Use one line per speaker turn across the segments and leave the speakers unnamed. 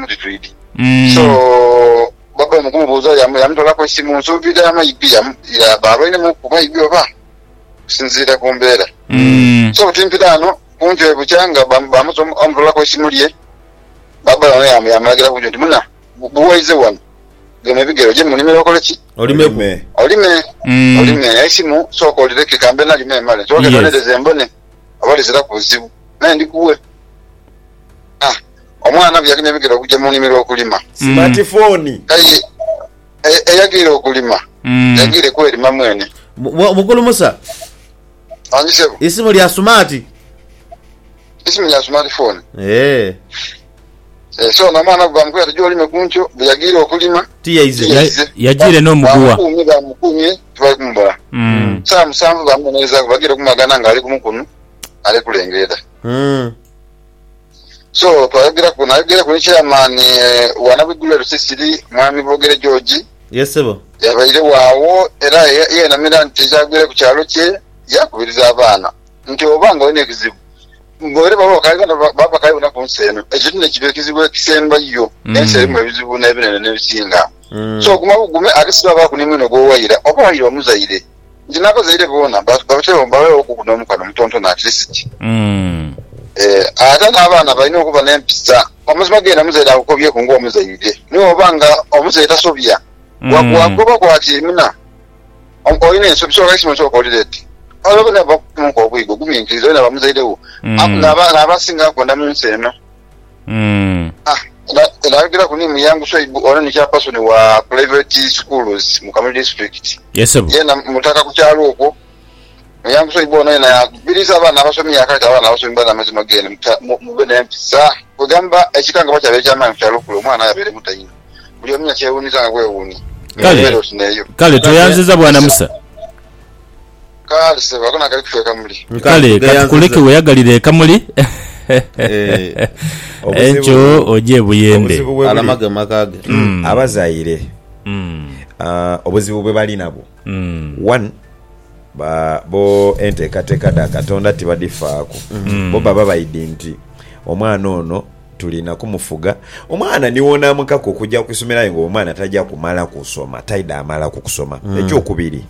muti tuidi so baba mukumubuuza yamutolako essimu nsuubira amayibi ya baba ine mukumayibi oba kusinziira ku mbeera so timpirano kunjo bukyanga bamutolako essimu lye baba yamulagira kunjo nti muna buwaize wano geme bigero je munimero okoleki olime yaisimu so kolireke kambe na lime male so kedonedeze mbone abalizira kuzibu ndi kuwe omwana byakine bigero kuje munimero okulima
smartphone
eyagire okulima yagire kwelima mwene
mukulu Musa
anjisebo
isimu lya
smartphone
so
na mwana bamkwera jolime kuncho byagire okulima
yagire no muguwa
mukumye twakumba samusambu bamuneza bagire kumagana ngali kumukunu ale kulengera so twagira kuna chairman wanabigula rusisiri mwami bogere George
yesebo
yabaire wawo era ye na miranti jagire ku cyalo cye yakubiriza abana nti obanga one kizibu ngore baba kayibona ku nseno ekitune kibekizibu kisemba yo ensere mu bizibu na ebinene nebisinga so kumagume akisiba bakunimino go wayira okwayira omuzaire njinako zaire bona batero mbawe okukuno mukano mutonto na atleast ata n'abaana balina okuba n'empisa omuzimu agenda muzaire akukobye ku ng'omuzaire niwe obanga omuzaire tasobya wakuba kwakirimuna olina ensobi sobola kisimu kyokolireti olabona bakumuka obwigo guminkiriza olina bamuzairewo n'abasinga akonda mu nsi eno nagira kuni muyangu soibu ono nikyapasoni wa private schools mu Kamuli district yena mutaka ku kyalo okwo muyangu soibu ono yena birisa abana abasomi yakati abana abasomi bana amazima gene mube n'empisa kugamba ekikanga bakyabe ky'amaanyi kyalo kulo omwana yabere mutayina buli omunya kyewuniza nga kwewuni
kale toyanziza bwana Musa
kale seba kona kali kufeka muli
kale katukuleke weyagalire Kamuli encho oje buyende
alamaga makage abazaire obuzibu bwe bali nabo one bo enteekateeka da Katonda tibadifaako bo baba bayidinti omwana ono tulina kumufuga omwana niwona mukako okujja kusomerayo ng'omwana tajja kumala kusoma taida amala kusoma ekyokubiri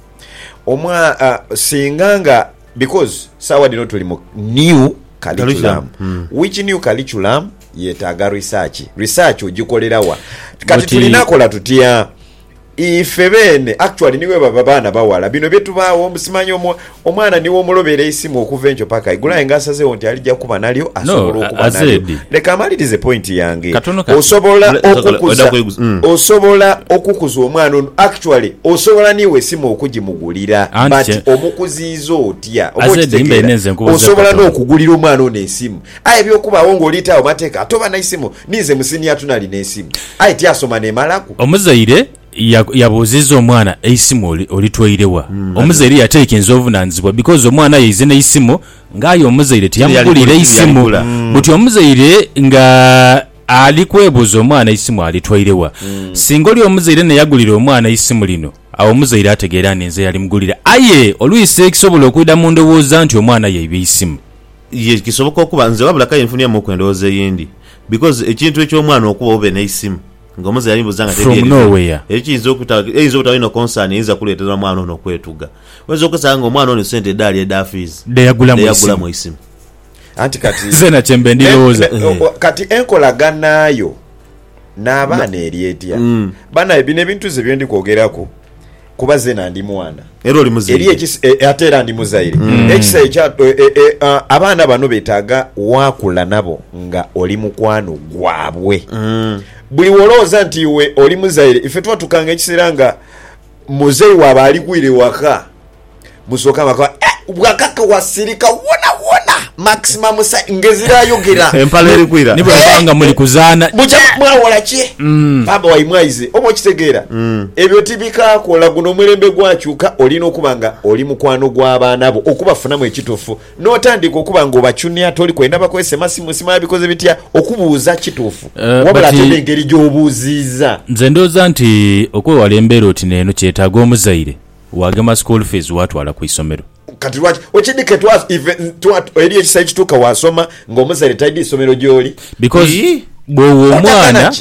singanga because sawa dino tuli mu new curriculum which new curriculum yetaaga research ogikolerawa kati tulinakola tutya ife bene actually niwe baba baana bawala bino byetubaawo omusimanyo omwana niwo omulobera isimu okuva encho paka igula ngasazewo nti alijja kuba nalyo asobola okuba nalyo leka amalirize point yange osobola okukuza omwana ono actually osobola niwe esimu okugimugulira but omukuziizo otya osobola n'okugulira omwana ono esimu aye byokubaawo ng'oliitaawo mateeka atoba na isimu nize musini atunali n'esimu aye tyasoma nemalako
omuzaire yabuziza omwana eisimu olitwairewa omuzaire yateeka enzovunaanizibwa because omwana yize n'eisimu ngaayo omuzaire tiyamugulira eisimu buti omuzaire nga ali kwebuuza omwana eisimu alitwairewa singa oli omuzaire neyagulira omwana eisimu lino awo omuzaire ategeera nenze yalimugulira aye olwise ekisobola okwida mu ndowooza nti omwana yeibye eisimu
ye kisoboka okuba nze wabula kaye nfunyamu okwendowooza eyindi because ekintu eky'omwana okuba obe n'eisimu ngomuze ali buzanga
tegeera
ekizo okutawo ino concern iza kuletera mwana ono kwetuga wezo kusanga omwana ono sente dali edafiz
yagula
mu isimu
anti kati
zena chembe ndilooza
kati enkolaganayo n'abaana eryetya bana ebine ebintu ze byendi kwogerako kuba zena ndi mwana
era oli muzaire
atera ndi muzaire ekisa ekyato abaana bano betaaga wakula nabo nga oli mukwano gwabwe buli wolooza nti iwe oli muzaire ife twatukanga ekiseera nga muzeyi waaba ali kwire waka musooka maka bwakaka wasirika wona maximum ngezirayogera
empala eri kwira
nibwe banga muli kuzaana
buja mwawola ki baba waimwaize obo kitegeera ebyo tibikakola guno mulembe gwakyuka olina okubanga oli mukwano gw'abaana bo okubafunamu ekituufu n'otandika okuba nga obacunia toli kwenda bakozesa masimu sima bikoze bitya okubuuza kituufu wabula tende engeri gy'obuuziiza
nze ndooza nti okwewala embeera oti neeno kyetaaga omuzaire wagema school fees watwala ku isomero
kati lwaki okidike eri ekisa ekituuka wasoma ng'omuzaire taidi isomero gy'oli
because bw'owa omwana